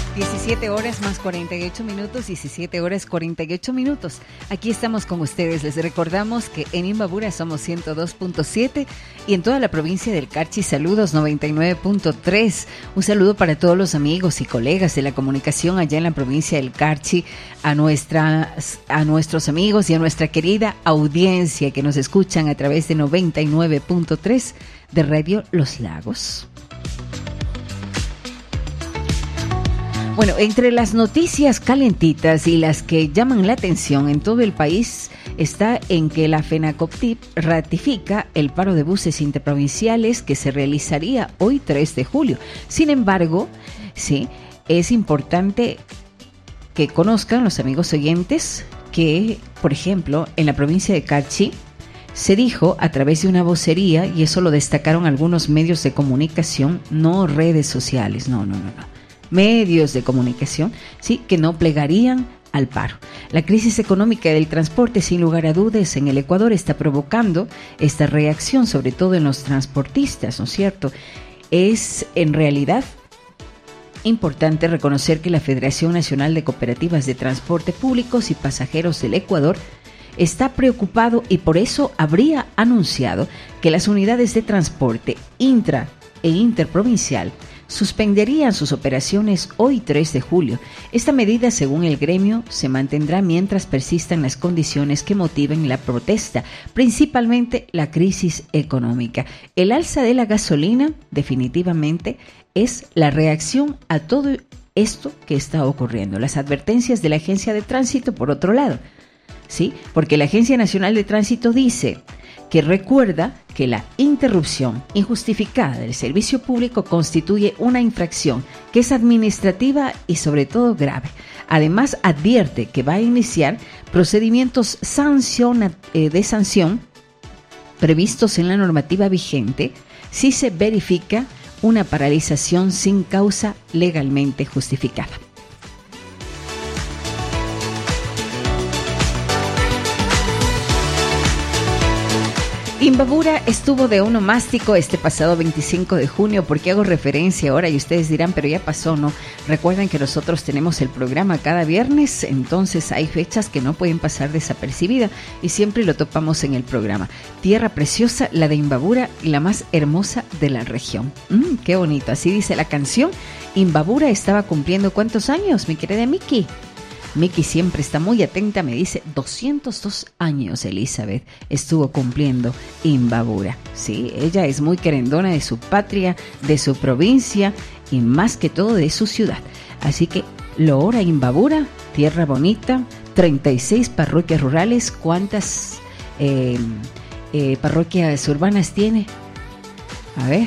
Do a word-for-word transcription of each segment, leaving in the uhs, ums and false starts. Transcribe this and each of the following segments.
diecisiete horas más cuarenta y ocho minutos, diecisiete horas cuarenta y ocho minutos. Aquí estamos con ustedes. Les recordamos que en Imbabura somos ciento dos punto siete y en toda la provincia del Carchi, saludos noventa y nueve punto tres. Un saludo para todos los amigos y colegas de la comunicación allá en la provincia del Carchi, a, nuestras, a nuestros amigos y a nuestra querida audiencia que nos escuchan a través de noventa y nueve punto tres de Radio Los Lagos. Bueno, entre las noticias calentitas y las que llaman la atención en todo el país está en que la FENACOPTIP ratifica el paro de buses interprovinciales que se realizaría hoy tres de julio. Sin embargo, sí, es importante que conozcan los amigos oyentes que, por ejemplo, en la provincia de Carchi se dijo a través de una vocería, y eso lo destacaron algunos medios de comunicación, no redes sociales, no, no, no, no. medios de comunicación, sí, que no plegarían al paro. La crisis económica del transporte, sin lugar a dudas, en el Ecuador está provocando esta reacción, sobre todo en los transportistas, ¿no es cierto? Es en realidad importante reconocer que la Federación Nacional de Cooperativas de Transporte Públicos y Pasajeros del Ecuador está preocupado y por eso habría anunciado que las unidades de transporte intra e interprovincial suspenderían sus operaciones hoy tres de julio. Esta medida, según el gremio, se mantendrá mientras persistan las condiciones que motiven la protesta, principalmente la crisis económica. El alza de la gasolina, definitivamente, es la reacción a todo esto que está ocurriendo. Las advertencias de la Agencia de Tránsito, por otro lado, ¿sí? Porque la Agencia Nacional de Tránsito dice que recuerda que la interrupción injustificada del servicio público constituye una infracción que es administrativa y sobre todo grave. Además, advierte que va a iniciar procedimientos sanciona, eh, de sanción previstos en la normativa vigente si se verifica una paralización sin causa legalmente justificada. Imbabura estuvo de onomástico este pasado veinticinco de junio. ¿Por qué hago referencia ahora? Y ustedes dirán, pero ya pasó, ¿no? Recuerden que nosotros tenemos el programa cada viernes, entonces hay fechas que no pueden pasar desapercibidas y siempre lo topamos en el programa. Tierra preciosa, la de Imbabura, la más hermosa de la región. Mm, qué bonito, así dice la canción. Imbabura estaba cumpliendo ¿cuántos años, mi querida Miki? Miki siempre está muy atenta, me dice doscientos dos años, Elizabeth, estuvo cumpliendo Imbabura. Sí, ella es muy querendona de su patria, de su provincia y más que todo de su ciudad. Así que Loora Imbabura, tierra bonita, treinta y seis parroquias rurales. ¿Cuántas eh, eh, parroquias urbanas tiene? A ver.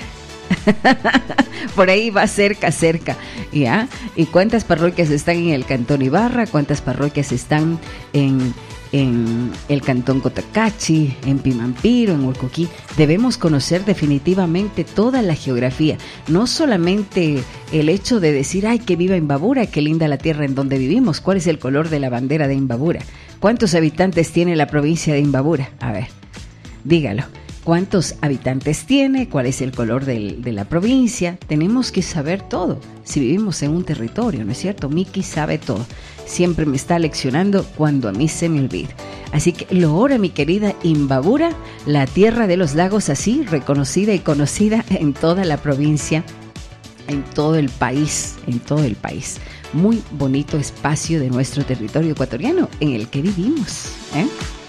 Por ahí va cerca, cerca, ¿ya? ¿Y cuántas parroquias están en el Cantón Ibarra? ¿Cuántas parroquias están en, en el Cantón Cotacachi, en Pimampiro, en Urcoquí? Debemos conocer definitivamente toda la geografía, no solamente el hecho de decir, ay, que viva Imbabura, qué linda la tierra en donde vivimos. ¿Cuál es el color de la bandera de Imbabura? ¿Cuántos habitantes tiene la provincia de Imbabura? A ver, dígalo. ¿Cuántos habitantes tiene? ¿Cuál es el color del, de la provincia? Tenemos que saber todo si vivimos en un territorio, ¿no es cierto? Miki sabe todo. Siempre me está leccionando cuando a mí se me olvida. Así que Loora, mi querida Imbabura, la tierra de los lagos, así reconocida y conocida en toda la provincia, en todo el país, en todo el país. Muy bonito espacio de nuestro territorio ecuatoriano en el que vivimos, ¿eh?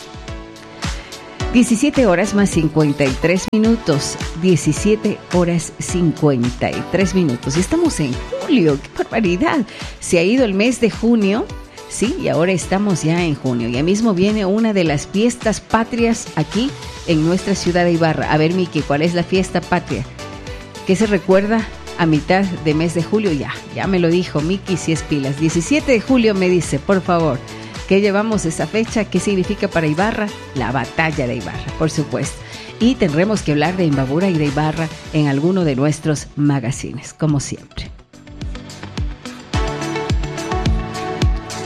diecisiete horas más cincuenta y tres minutos, diecisiete horas cincuenta y tres minutos. Y estamos en julio, qué barbaridad. Se ha ido el mes de junio, sí, y ahora estamos ya en junio. Ya mismo viene una de las fiestas patrias aquí en nuestra ciudad de Ibarra. A ver, Miki, ¿cuál es la fiesta patria? ¿Qué se recuerda a mitad de mes de julio? Ya, ya me lo dijo Miki, si es pilas. diecisiete de julio me dice, por favor. ¿Qué llevamos esa fecha? ¿Qué significa para Ibarra? La batalla de Ibarra, por supuesto. Y tendremos que hablar de Imbabura y de Ibarra en alguno de nuestros magazines, como siempre.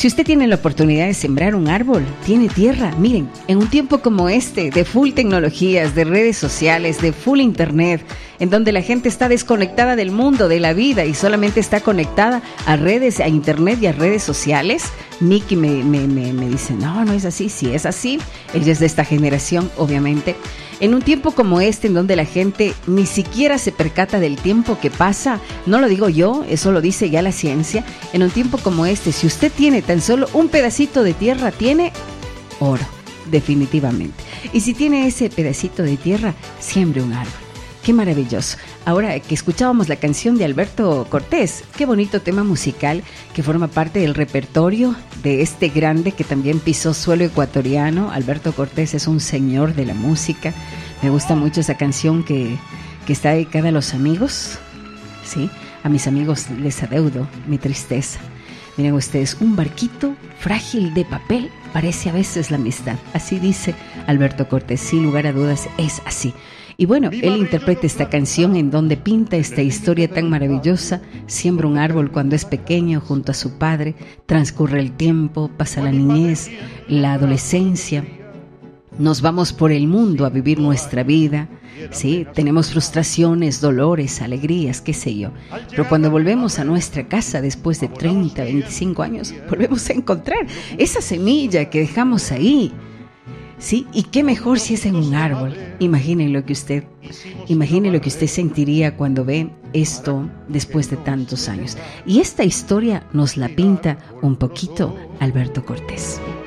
Si usted tiene la oportunidad de sembrar un árbol, tiene tierra, miren, en un tiempo como este, de full tecnologías, de redes sociales, de full internet, en donde la gente está desconectada del mundo, de la vida, y solamente está conectada a redes, a internet y a redes sociales, Nicky me, me, me, me dice, no, no es así, sí es así. Ella es de esta generación, obviamente. En un tiempo como este, en donde la gente ni siquiera se percata del tiempo que pasa, no lo digo yo, eso lo dice ya la ciencia, en un tiempo como este, si usted tiene tan solo un pedacito de tierra, tiene oro, definitivamente. Y si tiene ese pedacito de tierra, siembre un árbol. Qué maravilloso. Ahora que escuchábamos la canción de Alberto Cortés, qué bonito tema musical que forma parte del repertorio de este grande que también pisó suelo ecuatoriano. Alberto Cortés es un señor de la música. Me gusta mucho esa canción que, que está dedicada a los amigos, ¿sí? A mis amigos les adeudo mi tristeza. Miren ustedes, un barquito frágil de papel parece a veces la amistad. Así dice Alberto Cortés, sin lugar a dudas es así. Y bueno, él interpreta esta canción en donde pinta esta historia tan maravillosa. Siembra un árbol cuando es pequeño junto a su padre, transcurre el tiempo, pasa la niñez, la adolescencia. Nos vamos por el mundo a vivir nuestra vida, ¿sí? Tenemos frustraciones, dolores, alegrías, qué sé yo. Pero cuando volvemos a nuestra casa después de treinta, veinticinco años, volvemos a encontrar esa semilla que dejamos ahí. Sí, y qué mejor si es en un árbol. Imaginen lo que usted, imagine lo que usted sentiría cuando ve esto después de tantos años. Y esta historia nos la pinta un poquito Alberto Cortés.